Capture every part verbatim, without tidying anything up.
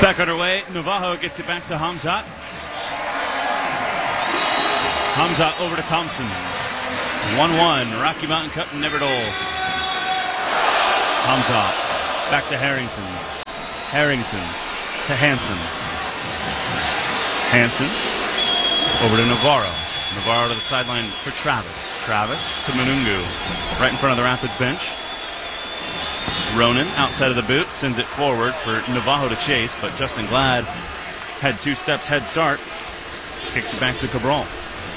Back underway. Navajo gets it back to Hamzat. Hamzat over to Thompson. one one. Rocky Mountain Cup never told. Hamzat back to Harrington. Harrington to Hansen. Hansen over to Navarro. Navarro to the sideline for Travis. Travis to Munungu. Right in front of the Rapids bench. Ronan outside of the boot sends it forward for Navajo to chase, but Justin Glad had two steps head start. Kicks it back to Cabral.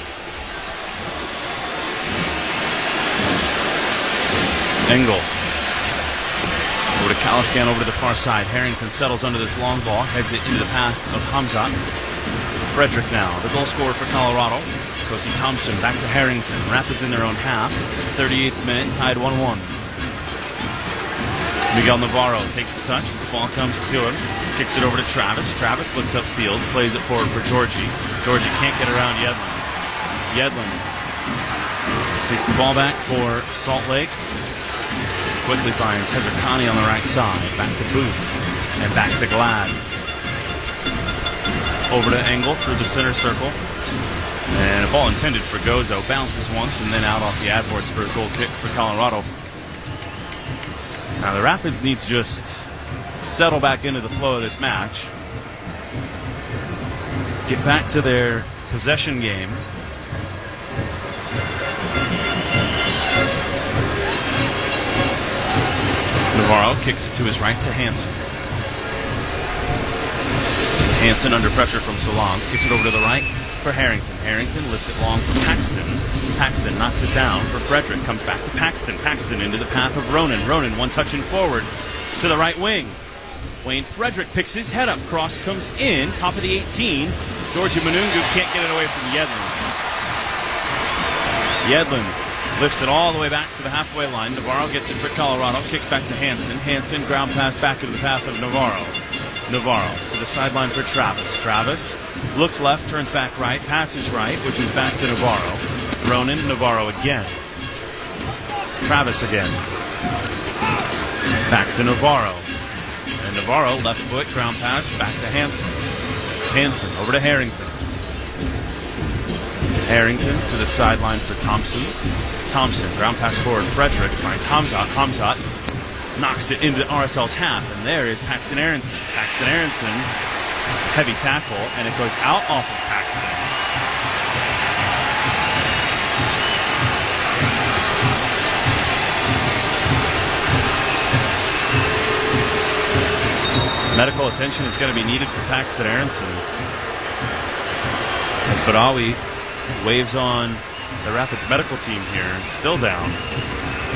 Engel over to Caliscan over to the far side. Harrington settles under this long ball, heads it into the path of Hamzat. Frederick now, the goal scorer for Colorado. Kosi Thompson back to Harrington. Rapids in their own half. thirty-eighth minute, tied one one. Miguel Navarro takes the touch as the ball comes to him. Kicks it over to Travis. Travis looks upfield, plays it forward for Georgie. Georgie can't get around Yedlin. Yedlin takes the ball back for Salt Lake. Quickly finds Hezerkani on the right side. Back to Booth and back to Glad. Over to Engel through the center circle. And a ball intended for Gozo. Bounces once and then out off the ad boards for a goal kick for Colorado. Now the Rapids need to just settle back into the flow of this match. Get back to their possession game. Navarro kicks it to his right to Hansen. Hansen under pressure from Solans. Kicks it over to the right for Harrington. Harrington lifts it long for Paxton. Paxton knocks it down for Frederick. Comes back to Paxton. Paxton into the path of Ronan. Ronan one touching forward to the right wing. Wayne Frederick picks his head up. Cross comes in. Top of the eighteen. Georgie Munungu can't get it away from Yedlin. Yedlin lifts it all the way back to the halfway line. Navarro gets it for Colorado. Kicks back to Hansen. Hansen ground pass back into the path of Navarro. Navarro to the sideline for Travis. Travis looks left, turns back right, passes right, which is back to Navarro. Ronan, Navarro again. Travis again. Back to Navarro. And Navarro, left foot, ground pass, back to Hansen. Hansen over to Harrington. Harrington to the sideline for Thompson. Thompson, ground pass forward, Frederick finds Hamzat. Hamzat knocks it into R S L's half, and there is Paxton Aronson. Paxton Aronson, heavy tackle, and it goes out off of Paxton. Medical attention is going to be needed for Paxton Aronson as Badawi waves on the Rapids medical team here, still down.